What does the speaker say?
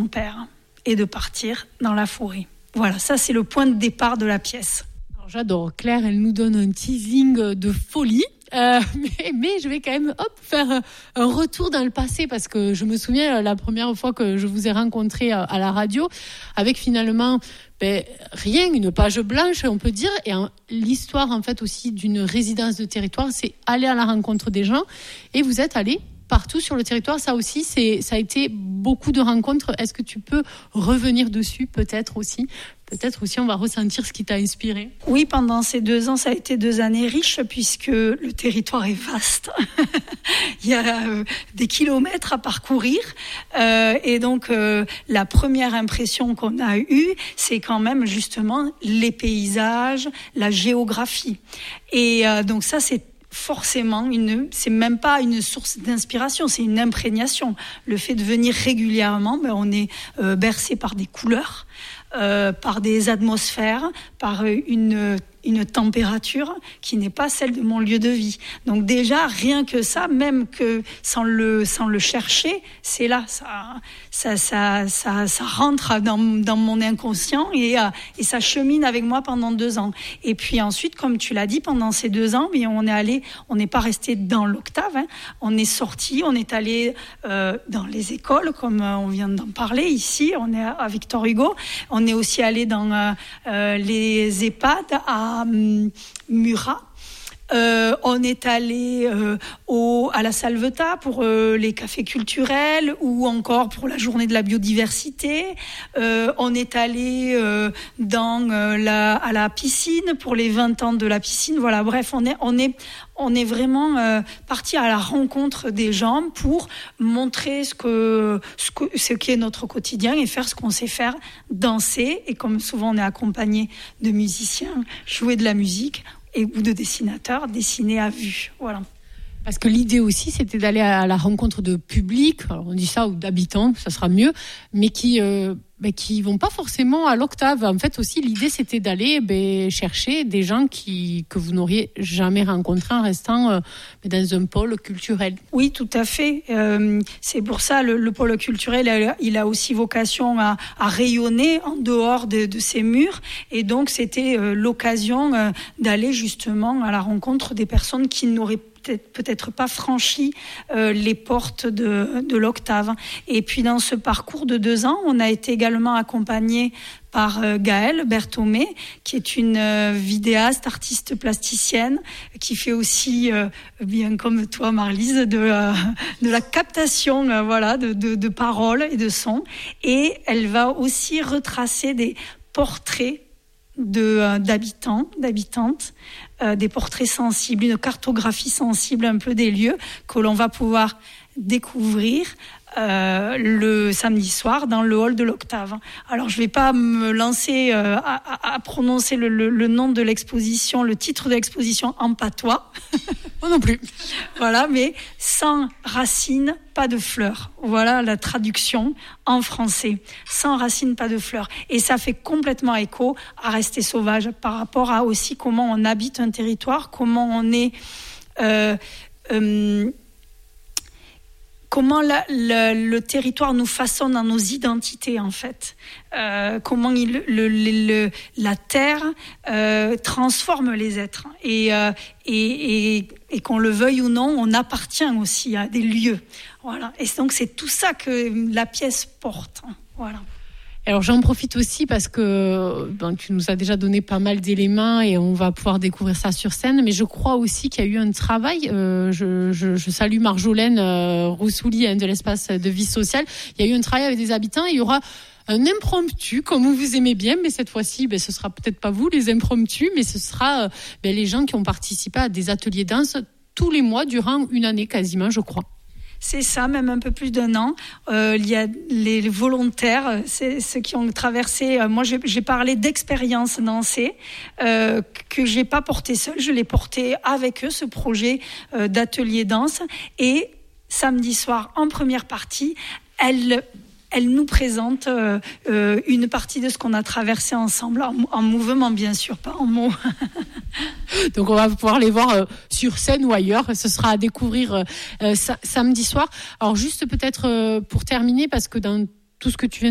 son père et de partir dans la forêt. Voilà, ça c'est le point de départ de la pièce. Alors, j'adore, Claire, elle nous donne un teasing de folie. Mais je vais quand même faire un retour dans le passé, parce que je me souviens la première fois que je vous ai rencontré à la radio, avec finalement rien, une page blanche on peut dire, et l'histoire en fait aussi d'une résidence de territoire, c'est aller à la rencontre des gens, et vous êtes allé partout sur le territoire. Ça aussi, ça a été beaucoup de rencontres. Est-ce que tu peux revenir dessus peut-être aussi, on va ressentir ce qui t'a inspiré. Oui, pendant ces 2 ans, ça a été 2 années riches, puisque le territoire est vaste. Il y a des kilomètres à parcourir. Et donc, la première impression qu'on a eue, c'est quand même justement les paysages, la géographie. Et donc ça, c'est forcément c'est même pas une source d'inspiration, c'est une imprégnation. Le fait de venir régulièrement, on est bercé par des couleurs, par des atmosphères, par une température qui n'est pas celle de mon lieu de vie. Donc déjà, rien que ça, même que sans le chercher, c'est là, ça rentre dans mon inconscient et ça chemine avec moi pendant 2 ans. Et puis ensuite, comme tu l'as dit, pendant ces 2 ans, on n'est pas resté dans l'octave, hein. On est sorti, on est allé dans les écoles, comme on vient d'en parler ici, on est à Victor Hugo, on est aussi allé dans les EHPAD à Murat. On est allé à la Salvetat pour les cafés culturels, ou encore pour la journée de la biodiversité. On est allé à la piscine pour les 20 ans de la piscine. Voilà, bref, on est vraiment parti à la rencontre des gens pour montrer ce qui est notre quotidien et faire ce qu'on sait faire, danser. Et comme souvent on est accompagné de musiciens, jouer de la musique, ou de dessinateurs, dessiner à vue. Voilà. Parce que l'idée aussi, c'était d'aller à la rencontre de publics, alors on dit ça, ou d'habitants, ça sera mieux, mais qui vont pas forcément à l'octave. En fait aussi, l'idée, c'était d'aller chercher des gens que vous n'auriez jamais rencontrés en restant dans un pôle culturel. Oui, tout à fait. C'est pour ça, le pôle culturel, il a aussi vocation à rayonner en dehors de ses murs. Et donc, c'était l'occasion d'aller justement à la rencontre des personnes qui n'auraient peut-être pas franchi les portes de l'octave. Et puis dans ce parcours de 2 ans, on a été également accompagné par Gaëlle Berthomé, qui est une vidéaste, artiste plasticienne, qui fait aussi, bien comme toi Marlise, de la captation de paroles et de sons. Et elle va aussi retracer des portraits d'habitants, d'habitantes, des portraits sensibles, une cartographie sensible un peu des lieux que l'on va pouvoir découvrir le samedi soir dans le hall de l'Octave. Alors je vais pas me lancer à prononcer le nom de l'exposition, le titre de l'exposition en patois. Moi non plus. Voilà, mais sans racines, pas de fleurs. Voilà la traduction en français. Sans racines, pas de fleurs. Et ça fait complètement écho à Rester sauvage par rapport à aussi comment on habite un territoire, comment on est comment le territoire nous façonne dans nos identités, en fait. Comment la terre transforme les êtres. Et qu'on le veuille ou non, on appartient aussi à des lieux. Voilà. Et donc, c'est tout ça que la pièce porte. Voilà. Alors j'en profite aussi parce que tu nous as déjà donné pas mal d'éléments et on va pouvoir découvrir ça sur scène, mais je crois aussi qu'il y a eu un travail, je salue Marjolaine Roussouli de l'espace de vie sociale, il y a eu un travail avec des habitants, et il y aura un impromptu, comme vous aimez bien, mais cette fois-ci, ce sera peut-être pas vous les impromptus, mais ce sera les gens qui ont participé à des ateliers danse tous les mois durant 1 année quasiment, je crois. C'est ça, même un peu plus d'1 an. Il y a les volontaires, c'est ceux qui ont traversé. Moi, j'ai parlé d'expérience dansée que j'ai pas porté seule. Je l'ai porté avec eux, ce projet d'atelier danse. Et samedi soir, en première partie, elle nous présente une partie de ce qu'on a traversé ensemble, en mouvement bien sûr, pas en mots. Donc on va pouvoir les voir sur scène ou ailleurs, ce sera à découvrir samedi soir. Alors juste peut-être pour terminer, parce que dans tout ce que tu viens